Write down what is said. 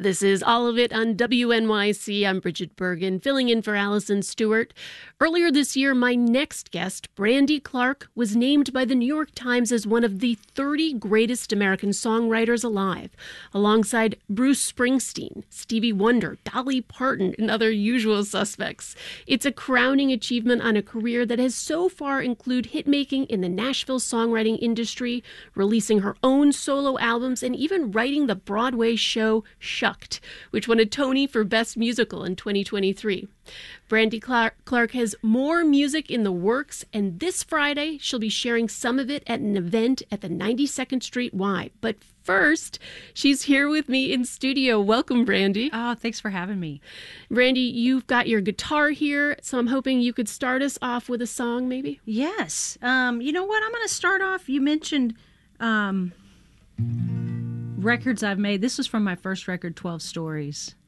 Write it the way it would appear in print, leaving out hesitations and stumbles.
This is All of It on WNYC. I'm Bridget Bergen, filling in for Allison Stewart. Earlier this year, my next guest, Brandy Clark, was named by the New York Times as one of the 30 greatest American songwriters alive, alongside Bruce Springsteen, Stevie Wonder, Dolly Parton, and other usual suspects. It's a crowning achievement on a career that has so far included hitmaking in the Nashville songwriting industry, releasing her own solo albums, and even writing the Broadway show Shucked, which won a Tony for Best Musical in 2023. Brandy Clark has more music in the works, and this Friday she'll be sharing some of it at an event at the 92nd Street Y. But first, she's here with me in studio. Welcome, Brandy. Oh, thanks for having me. Brandy, you've got your guitar here, so I'm hoping you could start us off with a song, maybe? Yes. You know what? I'm going to start off. You mentioned records I've made. This was from my first record, 12 Stories.